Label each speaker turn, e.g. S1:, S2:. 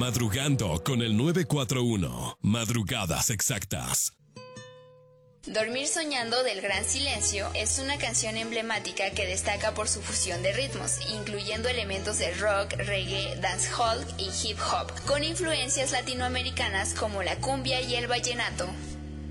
S1: Madrugando con el 941. Madrugadas exactas.
S2: Dormir soñando del Gran Silencio es una canción emblemática que destaca por su fusión de ritmos, incluyendo elementos de rock, reggae, dancehall y hip hop, con influencias latinoamericanas como la cumbia y el vallenato.